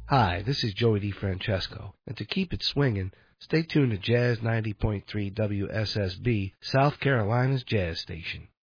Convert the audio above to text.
Hi, this is Joey DeFrancesco, and to keep it swinging, stay tuned to Jazz 90.3 WSSB, South Carolina's jazz station.